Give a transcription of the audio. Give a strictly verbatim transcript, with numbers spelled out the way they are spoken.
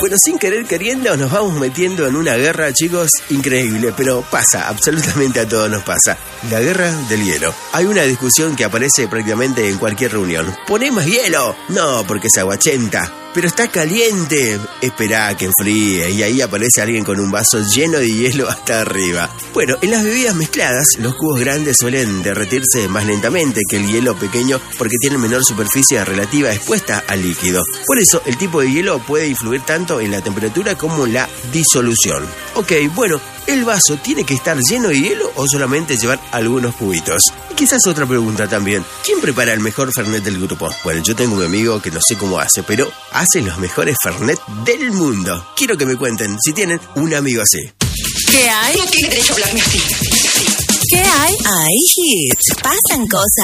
Bueno, sin querer queriendo nos vamos metiendo en una guerra, chicos, increíble, pero pasa, absolutamente a todos nos pasa. La guerra del hielo. Hay una discusión que aparece prácticamente en cualquier reunión. ¿Poné más hielo? No, porque es aguachenta. Pero está caliente. Esperá que enfríe. Y ahí aparece alguien con un vaso lleno de hielo hasta arriba. Bueno, en las bebidas mezcladas, los cubos grandes suelen derretirse más lentamente que el hielo pequeño porque tienen menor superficie relativa expuesta al líquido. Por eso, el tipo de hielo puede influir tanto en la temperatura como en la disolución. Ok, bueno, ¿el vaso tiene que estar lleno de hielo o solamente llevar algunos cubitos? Y quizás otra pregunta también. ¿Quién prepara el mejor fernet del grupo? Bueno, yo tengo un amigo que no sé cómo hace, pero hace los mejores fernet del mundo. Quiero que me cuenten si tienen un amigo así. ¿Qué hay? No tiene derecho a hablarme así. ¿Qué hay? Hay hits. Pasan cosas.